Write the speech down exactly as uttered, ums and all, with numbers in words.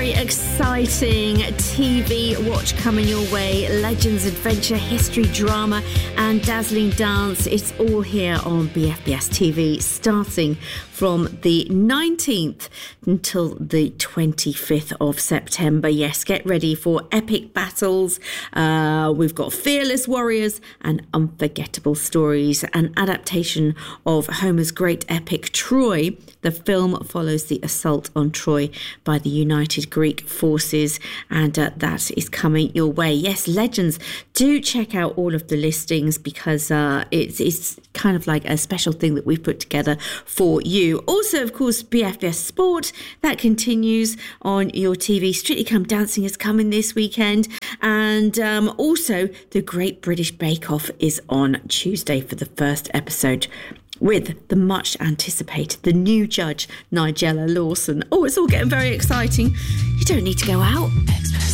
very exciting T V watch coming your way. Legends, adventure, history, drama and dazzling dance. It's all here on B F B S T V, starting from the nineteenth until the twenty-fifth of September. Yes, get ready for epic battles. Uh, we've got fearless warriors and unforgettable stories. An adaptation of Homer's great epic Troy. The film follows the assault on Troy by the United Greek forces, and uh, that is coming your way. Yes, Legends, do check out all of the listings because uh, it's, it's kind of like a special thing that we've put together for you. Also, of course, B F B S Sport, that continues on your T V. Strictly Come Dancing is coming this weekend, and um, also the Great British Bake Off is on Tuesday for the first episode, with the much anticipated, the new judge, Nigella Lawson. Oh, it's all getting very exciting. You don't need to go out. Expert.